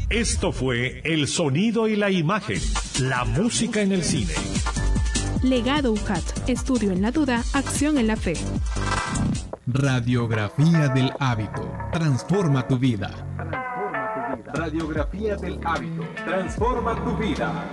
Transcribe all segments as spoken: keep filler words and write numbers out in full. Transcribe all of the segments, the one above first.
Esto fue El Sonido y la Imagen, la música en el cine. Legado U J A T, estudio en la duda, acción en la fe. Radiografía del hábito, transforma tu vida. Radiografía del hábito, transforma tu vida.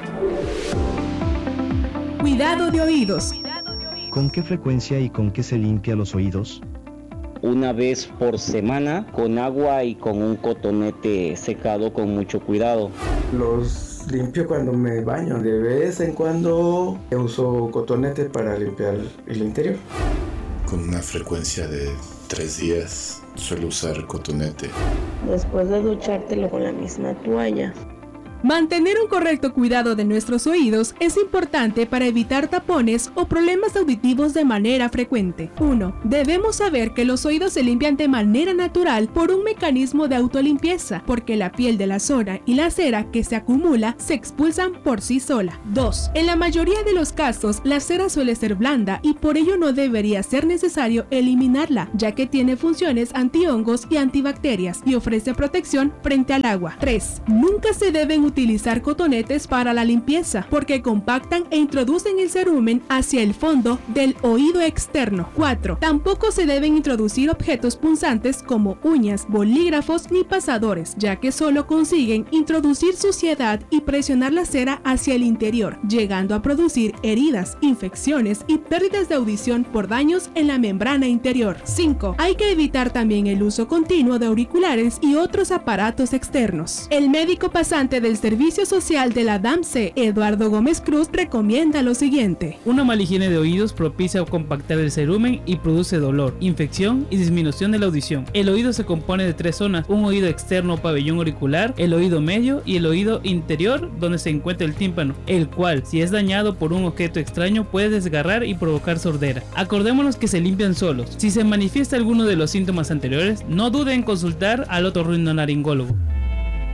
Cuidado de oídos. ¿Con qué frecuencia y con qué se limpia los oídos? Una vez por semana, con agua y con un cotonete secado con mucho cuidado. Los limpio cuando me baño. De vez en cuando uso cotonete para limpiar el interior. Con una frecuencia de tres días suelo usar cotonete. Después de duchártelo con la misma toalla. Mantener un correcto cuidado de nuestros oídos es importante para evitar tapones o problemas auditivos de manera frecuente. uno. Debemos saber que los oídos se limpian de manera natural por un mecanismo de autolimpieza, porque la piel de la zona y la cera que se acumula se expulsan por sí sola. dos. En la mayoría de los casos, la cera suele ser blanda y por ello no debería ser necesario eliminarla, ya que tiene funciones antihongos y antibacterias y ofrece protección frente al agua. tres. Nunca se deben utilizar utilizar cotonetes para la limpieza, porque compactan e introducen el cerumen hacia el fondo del oído externo. cuatro. Tampoco se deben introducir objetos punzantes como uñas, bolígrafos ni pasadores, ya que solo consiguen introducir suciedad y presionar la cera hacia el interior, llegando a producir heridas, infecciones y pérdidas de audición por daños en la membrana interior. cinco. Hay que evitar también el uso continuo de auriculares y otros aparatos externos. El médico pasante del Servicio Social de la D A M C, Eduardo Gómez Cruz, recomienda lo siguiente. Una mala higiene de oídos propicia compactar el cerumen y produce dolor, infección y disminución de la audición. El oído se compone de tres zonas: un oído externo o pabellón auricular, el oído medio y el oído interior, donde se encuentra el tímpano, el cual, si es dañado por un objeto extraño, puede desgarrar y provocar sordera. Acordémonos que se limpian solos. Si se manifiesta alguno de los síntomas anteriores, no duden en consultar al otorrinolaringólogo.